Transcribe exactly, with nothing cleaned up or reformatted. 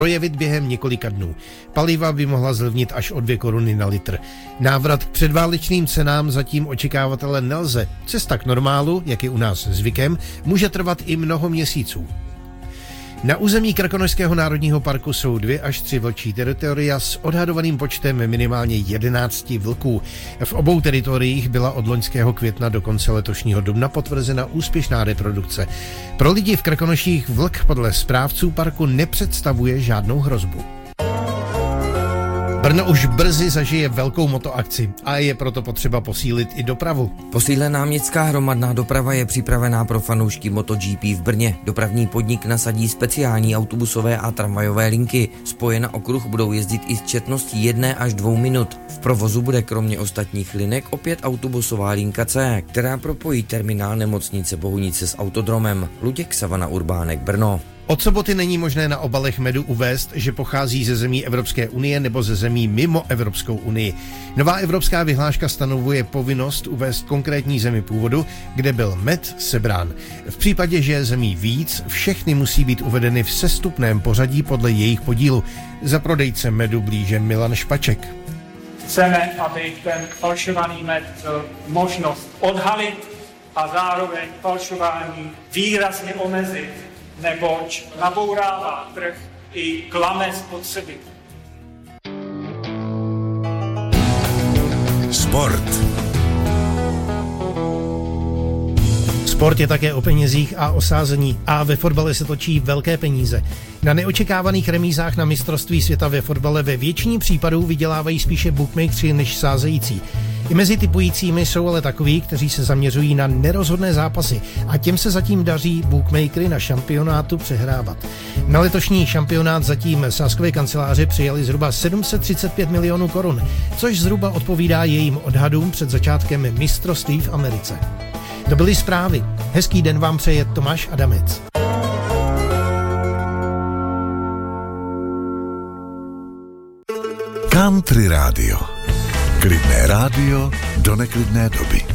projevit během několika dnů. Paliva by mohla zlevnit až o dvě koruny na litr. Návrat k předválečným cenám zatím očekávat ale nelze. Cesta k normálu, jak je u nás zvykem, může trvat i mnoho měsíců. Na území Krkonošského národního parku jsou dvě až tři vlčí teritoria s odhadovaným počtem minimálně jedenácti vlků. V obou teritoriích byla od loňského května do konce letošního dubna potvrzena úspěšná reprodukce. Pro lidi v Krkonoších vlk podle správců parku nepředstavuje žádnou hrozbu. Brno už brzy zažije velkou motoakci a je proto potřeba posílit i dopravu. Posílená městská hromadná doprava je připravená pro fanoušky MotoGP v Brně. Dopravní podnik nasadí speciální autobusové a tramvajové linky. Spoje na okruh budou jezdit i s četností jedné až dvou minut. V provozu bude kromě ostatních linek opět autobusová linka C, která propojí terminál nemocnice Bohunice s autodromem. Luděk Savana Urbánek, Brno. Od soboty není možné na obalech medu uvést, že pochází ze zemí Evropské unie nebo ze zemí mimo Evropskou unii. Nová evropská vyhláška stanovuje povinnost uvést konkrétní zemi původu, kde byl med sebrán. V případě, že je zemí víc, všechny musí být uvedeny v sestupném pořadí podle jejich podílu. Za prodejce medu blíže Milan Špaček. Chceme, aby ten falšovaný med byl možnost odhalit a zároveň falšování výrazně omezit, neboť nabourává trh i klame spotřebitele. Sport. Sport je také o penězích a o sázení a ve fotbale se točí velké peníze. Na neočekávaných remízách na mistrovství světa ve fotbale ve většině případů vydělávají spíše bookmakeři než sázející. I mezi tipujícími jsou ale takoví, kteří se zaměřují na nerozhodné zápasy a těm se zatím daří bookmakery na šampionátu přehrávat. Na letošní šampionát zatím sázkové kanceláře přijali zhruba sedm set třicet pět milionů korun, což zhruba odpovídá jejím odhadům před začátkem mistrovství v Americe. To byly zprávy. Hezký den vám přeje Tomáš Adamec. Country rádio. Klidné rádio do neklidné doby.